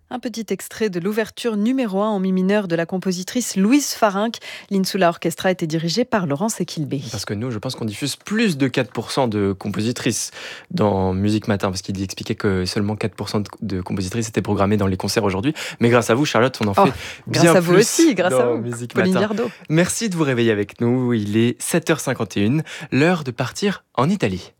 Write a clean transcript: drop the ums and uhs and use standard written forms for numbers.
Un petit extrait de l'ouverture numéro 1 en mi mineur de la compositrice Louise Farinck. L'Insula Orchestra était dirigée par Laurence Equilbé. Parce que nous, je pense qu'on diffuse plus de 4% de compositrices dans Musique Matin, parce qu'il expliquait que seulement 4% de compositrices étaient programmées dans les concerts aujourd'hui. Mais grâce à vous, Charlotte, on en fait bien grâce à plus vous aussi, grâce à dans vous, Musique Pauline Matin. Viardot. Merci de vous réveiller avec nous. Il est 7h51, l'heure de partir en Italie.